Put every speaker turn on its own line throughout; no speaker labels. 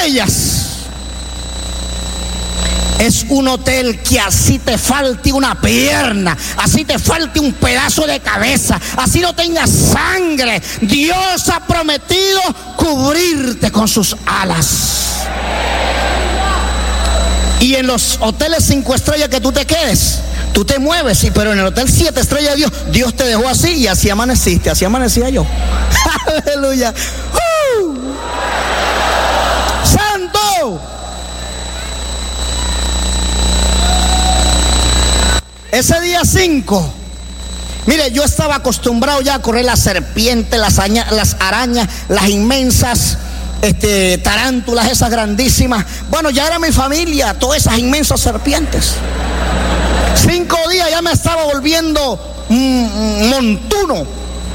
estrellas es un hotel que así te falte una pierna, así te falte un pedazo de cabeza, así no tengas sangre, Dios ha prometido cubrirte con sus alas. Y en los hoteles 5 estrellas que tú te quedes, tú te mueves, sí, pero en el hotel 7 estrellas Dios te dejó así y así amaneciste, así amanecía yo. Aleluya. ¡Santo! Ese día 5, mire, yo estaba acostumbrado ya a correr las serpientes, las arañas, las inmensas tarántulas, esas grandísimas. Bueno, ya era mi familia, todas esas inmensas serpientes. 5 días ya me estaba volviendo montuno.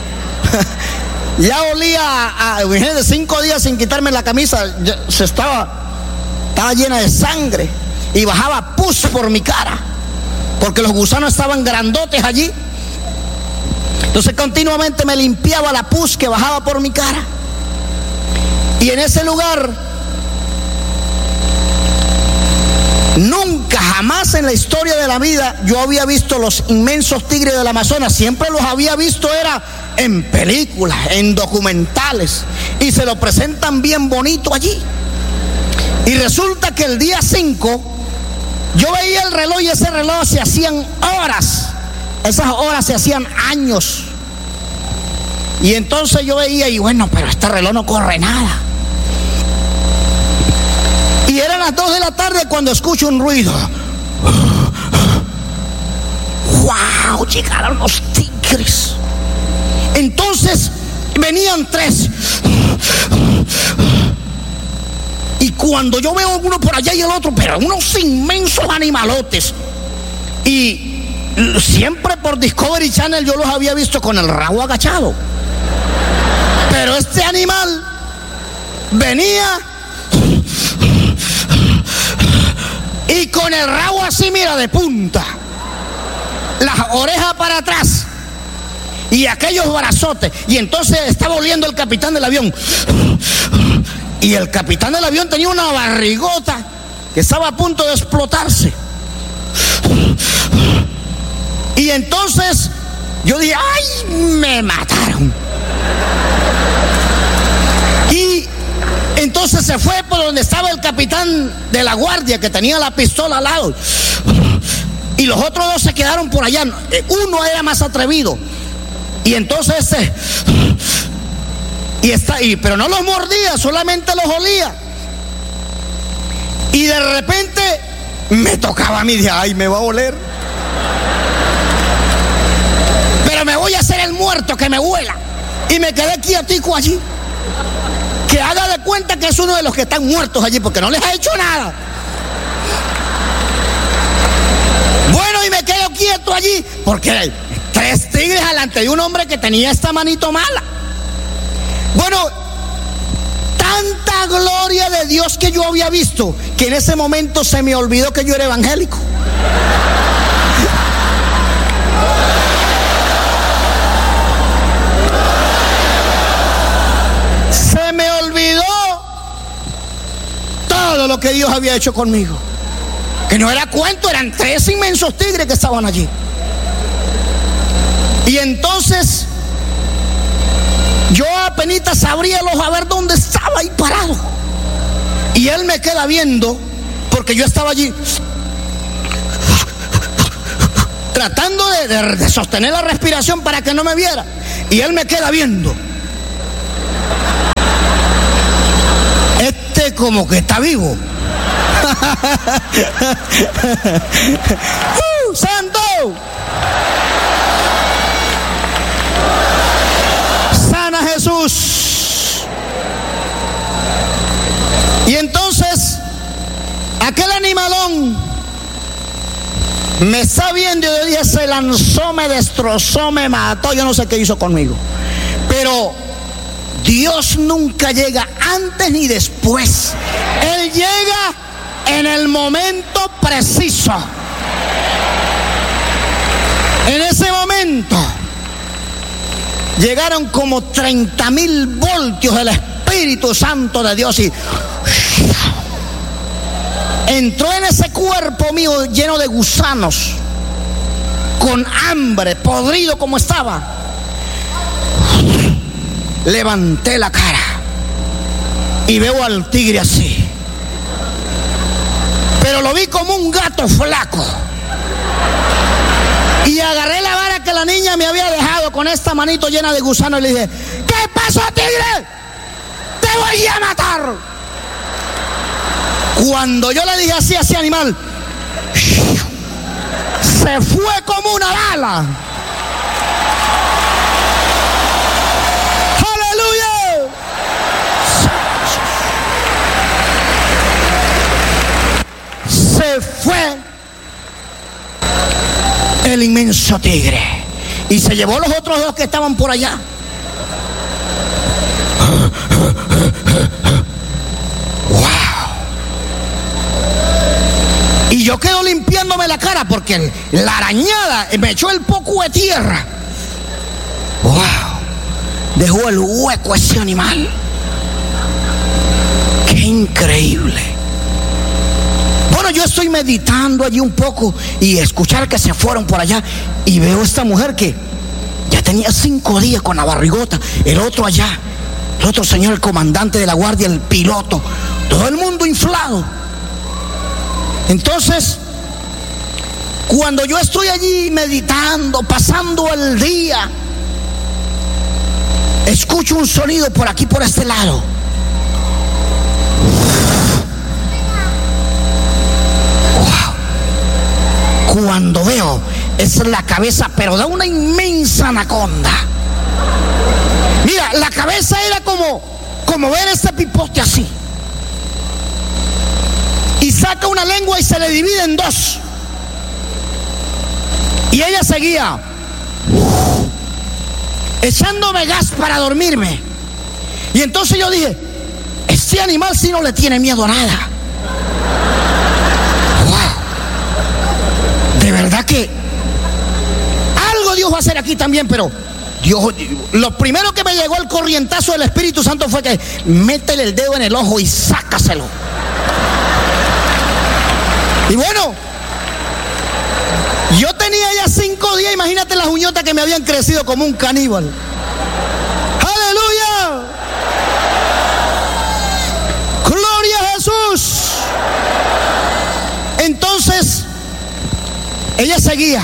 Ya olía imagínate, 5 días sin quitarme la camisa, estaba llena de sangre y bajaba pus por mi cara, porque los gusanos estaban grandotes allí. Entonces continuamente me limpiaba la pus que bajaba por mi cara. Y en ese lugar, nunca, jamás en la historia de la vida yo había visto los inmensos tigres del Amazonas. Siempre los había visto era en películas, en documentales, y se lo presentan bien bonito allí. Y resulta que el día 5 yo veía el reloj y ese reloj se hacían horas, esas horas se hacían años. Y entonces yo veía y bueno, pero este reloj no corre nada. Y eran las 2 de la tarde cuando escucho un ruido. ¡Wow! Llegaron los tigres. Entonces venían 3. Y cuando yo veo uno por allá y el otro, pero unos inmensos animalotes. Y siempre por Discovery Channel yo los había visto con el rabo agachado. Pero este animal venía y con el rabo así, mira, de punta, las orejas para atrás y aquellos brazotes. Y entonces estaba oliendo el capitán del avión. Y el capitán del avión tenía una barrigota que estaba a punto de explotarse. Y entonces yo dije, ¡ay! Me mataron. Y entonces se fue por donde estaba el capitán de la guardia, que tenía la pistola al lado. Y los otros 2 se quedaron por allá. Uno era más atrevido. Y entonces pero no los mordía, solamente los olía. Y de repente me tocaba a mí, dije, ay, me va a oler. Pero me voy a hacer el muerto que me huela. Y me quedé quietico allí. Que haga de cuenta que es uno de los que están muertos allí, porque no les ha hecho nada. Bueno, y me quedo quieto allí, porque hay 3 tigres delante de un hombre que tenía esta manito mala. Bueno, tanta gloria de Dios que yo había visto, que en ese momento se me olvidó que yo era evangélico. Se me olvidó todo lo que Dios había hecho conmigo. Que no era cuento, eran 3 inmensos tigres que estaban allí. Y entonces yo apenas abría los a ver dónde estaba ahí parado. Y él me queda viendo, porque yo estaba allí tratando de sostener la respiración para que no me viera. Y él me queda viendo. Este como que está vivo. ¡Santo! Sana Jesús. Y entonces aquel animalón me está viendo y yo dije, se lanzó, me destrozó, me mató, yo no sé qué hizo conmigo. Pero Dios nunca llega antes ni después. Él llega en el momento preciso. En ese momento llegaron como 30,000 voltios del Espíritu Santo de Dios y entró en ese cuerpo mío lleno de gusanos, con hambre, podrido como estaba. Levanté la cara y veo al tigre así, pero lo vi como un gato flaco. Y agarré la vara que la niña me había dejado con esta manito llena de gusanos y le dije: ¿qué pasó, tigre? Te voy a matar. Cuando yo le dije así a ese animal, se fue como una bala. ¡Aleluya! Se fue el inmenso tigre y se llevó los otros dos que estaban por allá. ¡Wow! Y yo quedo limpiándome la cara porque la arañada me echó el poco de tierra. ¡Wow! Dejó el hueco ese animal. ¡Qué increíble! Bueno, yo estoy meditando allí un poco y escuchar que se fueron por allá y veo a esta mujer que ya tenía 5 días con la barrigota, el otro allá, el otro señor, el comandante de la guardia, el piloto, todo el mundo inflado. Entonces, cuando yo estoy allí meditando, pasando el día, escucho un sonido por aquí, por este lado. Cuando veo, es la cabeza, pero de una inmensa anaconda. Mira, la cabeza era como ver este pipote así. Y saca una lengua y se le divide en dos. Y ella seguía echándome gas para dormirme. Y entonces yo dije: este animal sí no le tiene miedo a nada. De verdad que algo Dios va a hacer aquí también, pero Dios, lo primero que me llegó el corrientazo del Espíritu Santo fue que métele el dedo en el ojo y sácaselo. Y bueno, yo tenía ya 5 días, imagínate las uñotas que me habían crecido como un caníbal. ¡Aleluya! ¡Gloria a Jesús! Entonces ella seguía.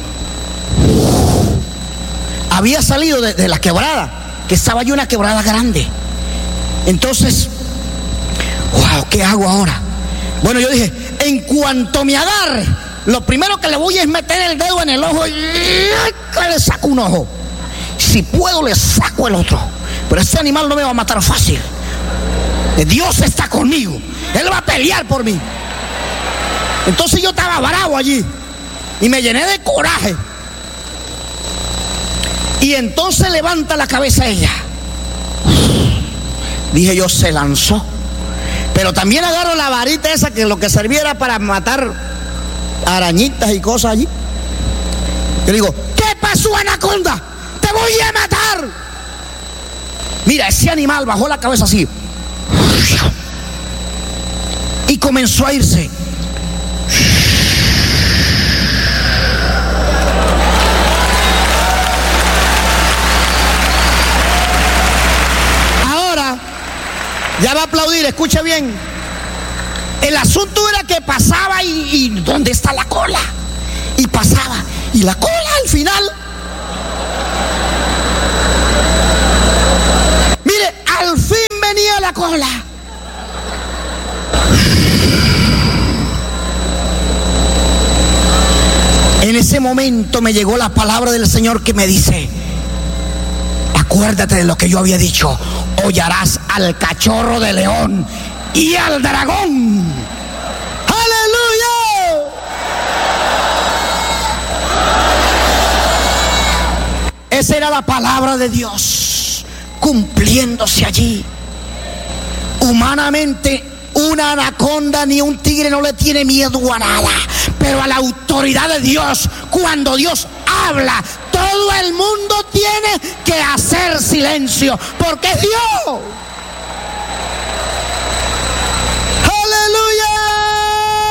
Había salido de la quebrada, que estaba allí una quebrada grande. Entonces, wow, ¿qué hago ahora? Bueno, yo dije: en cuanto me agarre, lo primero que le voy es meter el dedo en el ojo y le saco un ojo. Si puedo, le saco el otro. Pero este animal no me va a matar fácil. Dios está conmigo. Él va a pelear por mí. Entonces yo estaba bravo allí y me llené de coraje. Y entonces levanta la cabeza ella. Dije yo: se lanzó. Pero también agarro la varita esa que lo que servía era para matar arañitas y cosas allí. Yo digo: ¿qué pasó, anaconda? ¡Te voy a matar! Mira, ese animal bajó la cabeza así y comenzó a irse. Ya va a aplaudir, escuche bien. El asunto era que pasaba y ¿dónde está la cola? Y pasaba. Y la cola al final. Mire, al fin venía la cola. En ese momento me llegó la palabra del Señor que me dice: acuérdate de lo que yo había dicho. Hollarás al cachorro de león y al dragón. ¡Aleluya! Esa era la palabra de Dios cumpliéndose allí. Humanamente, una anaconda ni un tigre no le tiene miedo a nada, pero a la autoridad de Dios, cuando Dios habla, todo el mundo tiene que hacer silencio, porque es Dios. ¡Aleluya!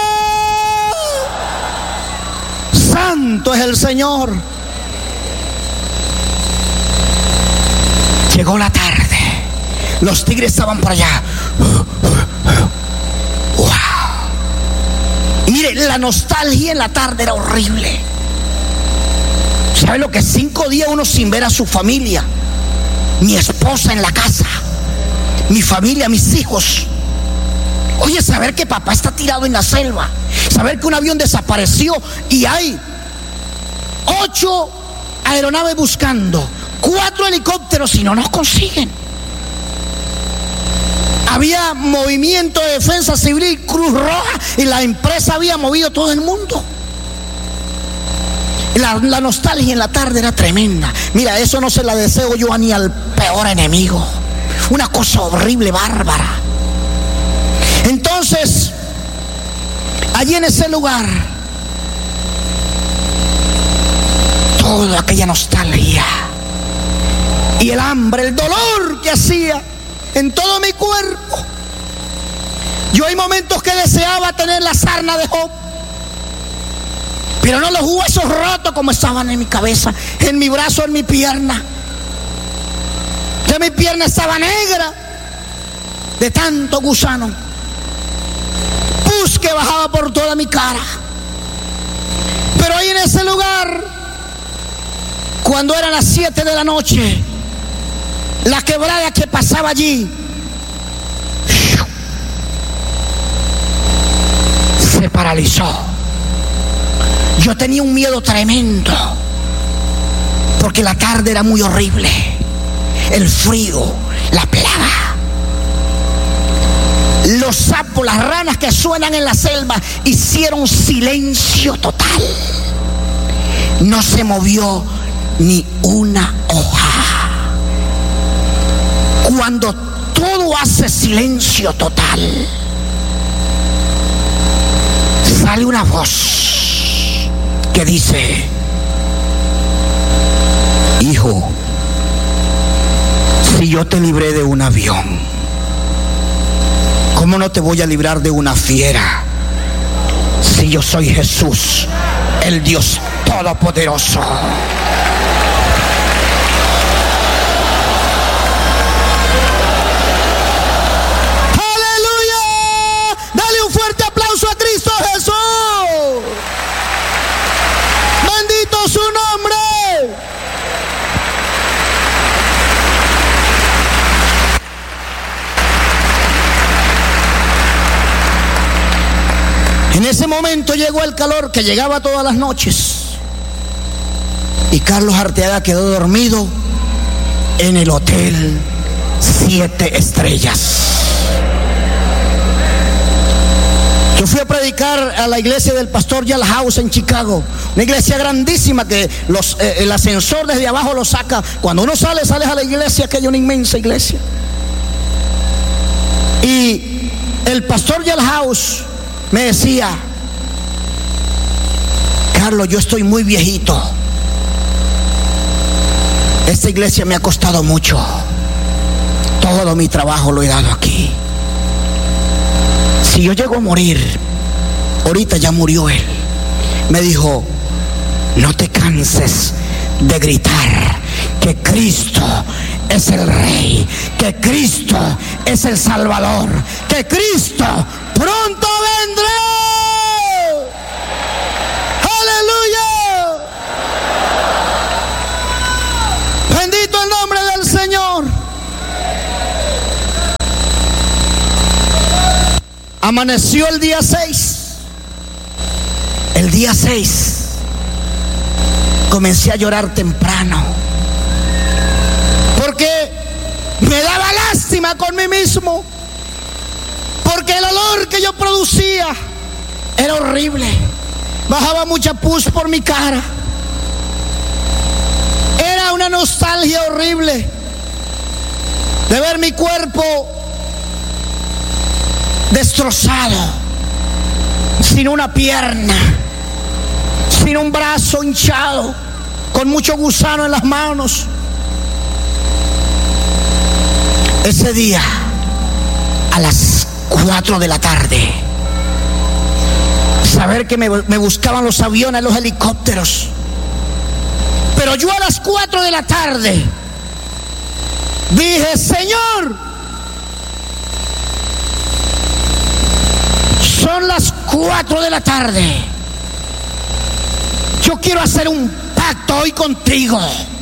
Santo es el Señor. Llegó la tarde. Los tigres estaban por allá. ¡Wow! Y mire, la nostalgia en la tarde era horrible. ¿Sabe lo que es 5 días uno sin ver a su familia? Mi esposa en la casa, mi familia, mis hijos. Oye, saber que papá está tirado en la selva, saber que un avión desapareció y hay 8 aeronaves buscando, 4 helicópteros y no nos consiguen. Había movimiento de defensa civil, Cruz Roja, y la empresa había movido todo el mundo. La nostalgia en la tarde era tremenda. Mira, eso no se la deseo yo ni al peor enemigo. Una cosa horrible, bárbara. Entonces, allí en ese lugar, toda aquella nostalgia y el hambre, el dolor que hacía en todo mi cuerpo. Yo hay momentos que deseaba tener la sarna de Job, pero no los huesos rotos como estaban en mi cabeza, en mi brazo, en mi pierna. Ya mi pierna estaba negra de tanto gusano. Pus que bajaba por toda mi cara. Pero ahí en ese lugar, cuando eran las 7 de la noche, la quebrada que pasaba allí se paralizó. Yo tenía un miedo tremendo porque la tarde era muy horrible, el frío, la plaga, los sapos, las ranas que suenan en la selva hicieron silencio total. No se movió ni una hoja. Cuando todo hace silencio total, sale una voz que dice: hijo, si yo te libré de un avión, ¿cómo no te voy a librar de una fiera? Si yo soy Jesús, el Dios Todopoderoso. ¡Aleluya! Dale un fuerte aplauso a Cristo Jesús. Bendito su nombre. En ese momento llegó el calor que llegaba todas las noches y Carlos Arteaga quedó dormido en el hotel 7 estrellas. Yo fui a predicar a la iglesia del pastor Yalhouse en Chicago, una iglesia grandísima que el ascensor desde abajo lo saca. Cuando uno sales a la iglesia, que hay una inmensa iglesia. Y el pastor Yalhouse me decía: Carlos, yo estoy muy viejito, esta iglesia me ha costado mucho, todo mi trabajo lo he dado aquí. Si yo llego a morir, ahorita ya murió él, me dijo: no te canses de gritar que Cristo es el Rey, que Cristo es el Salvador, que Cristo pronto vendrá. ¡Aleluya! Bendito el nombre del Señor. Amaneció el día 6. El día 6 comencé a llorar temprano porque me daba lástima con mí mismo, porque el olor que yo producía era horrible. Bajaba mucha pus por mi cara. Era una nostalgia horrible de ver mi cuerpo destrozado, sin una pierna, sin un brazo hinchado, con mucho gusano en las manos. Ese día, a las 4 de la tarde, saber que me buscaban los aviones, los helicópteros, Pero yo a las 4 de la tarde dije: Señor, son las 4 de la tarde. Yo quiero hacer un pacto hoy contigo.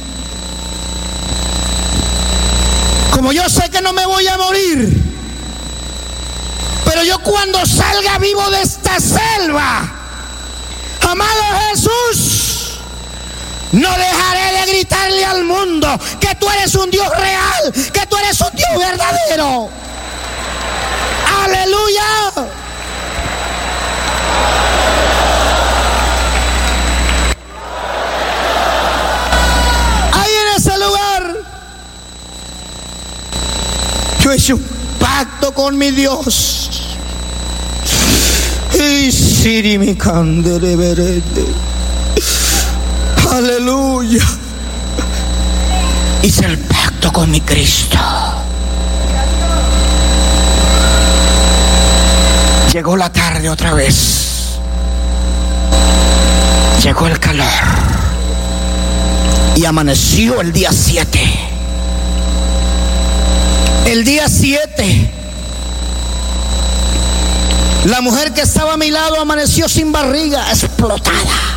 Como yo sé que no me voy a morir, pero yo cuando salga vivo de esta selva, amado Jesús, no dejaré de gritarle al mundo que tú eres un Dios real, que tú eres un Dios verdadero. Aleluya. Ahí en ese lugar yo hice un pacto con mi Dios. Y Siri mi candere verede. Aleluya. Hice el pacto con mi Cristo. Llegó la tarde otra vez. Llegó el calor. Y amaneció el día 7. El día 7, la mujer que estaba a mi lado amaneció sin barriga, explotada.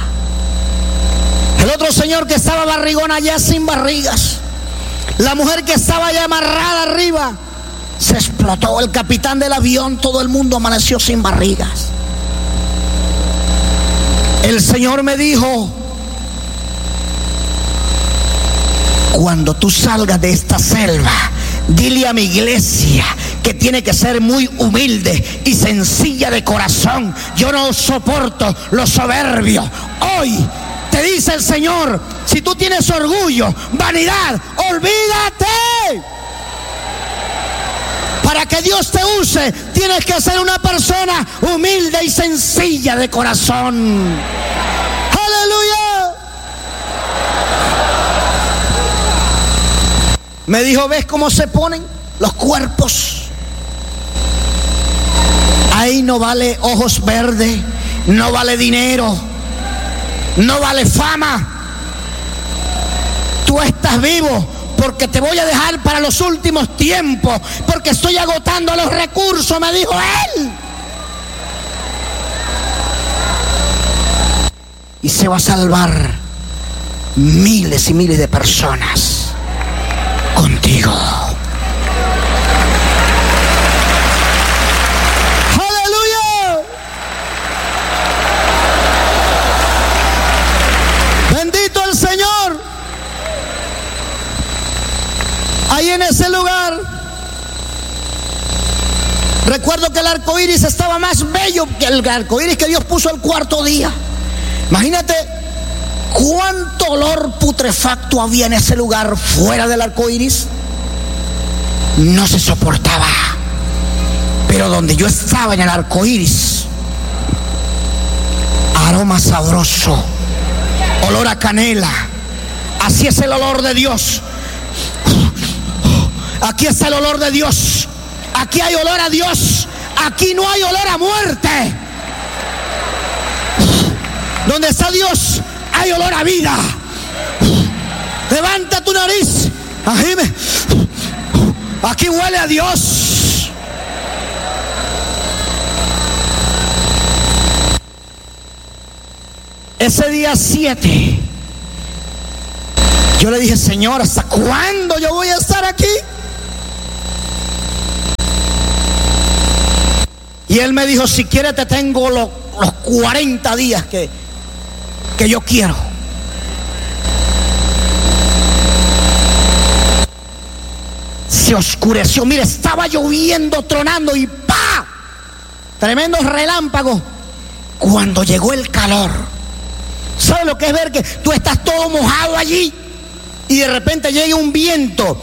El otro señor que estaba barrigón allá sin barrigas. La mujer que estaba ya amarrada arriba se explotó. El capitán del avión, todo el mundo amaneció sin barrigas. El Señor me dijo: cuando tú salgas de esta selva, dile a mi iglesia que tiene que ser muy humilde y sencilla de corazón. Yo no soporto los soberbios. Hoy te dice el Señor: si tú tienes orgullo, vanidad, olvídate. Para que Dios te use, tienes que ser una persona humilde y sencilla de corazón. Aleluya. Me dijo: ¿ves cómo se ponen los cuerpos? Ahí no vale ojos verdes, no vale dinero, no vale fama. Tú estás vivo porque te voy a dejar para los últimos tiempos, porque estoy agotando los recursos, me dijo él. Y se va a salvar miles y miles de personas contigo. ¡Aleluya! Bendito el Señor. Ahí en ese lugar, recuerdo que el arco iris estaba más bello que el arco iris que Dios puso el cuarto día. Imagínate cuánto olor putrefacto había en ese lugar fuera del arco iris. No se soportaba. Pero donde yo estaba en el arco iris, aroma sabroso, olor a canela. Así es el olor de Dios. Aquí está el olor de Dios. Aquí hay olor a Dios. Aquí no hay olor a muerte. Donde está Dios hay olor a vida. Levanta tu nariz. Aquí huele a Dios. Ese día 7, yo le dije: Señor, ¿hasta cuándo yo voy a estar aquí? Y él me dijo: si quieres te tengo los 40 días que yo quiero. Se oscureció, mire, estaba lloviendo, tronando y ¡pa! Tremendos relámpagos. Cuando llegó el calor, ¿sabe lo que es ver que tú estás todo mojado allí y de repente llega un viento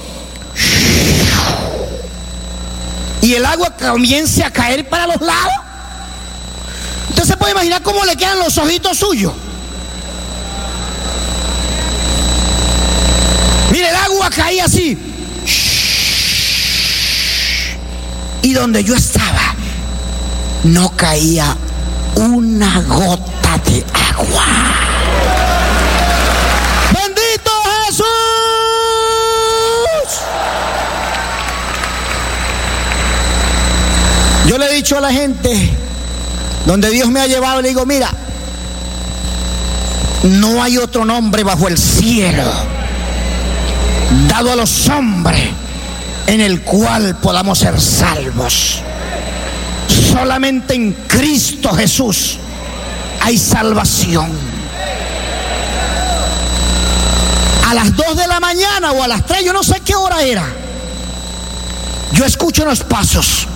y el agua comienza a caer para los lados? Usted se puede imaginar cómo le quedan los ojitos suyos. Mire, el agua caía así. Y donde yo estaba, no caía una gota de agua. ¡Bendito dicho a la gente, donde Dios me ha llevado, le digo, mira, no hay otro nombre bajo el cielo dado a los hombres en el cual podamos ser salvos. Solamente en Cristo Jesús hay salvación. A las 2 de la mañana o a las 3, yo no sé qué hora era, yo escucho unos pasos.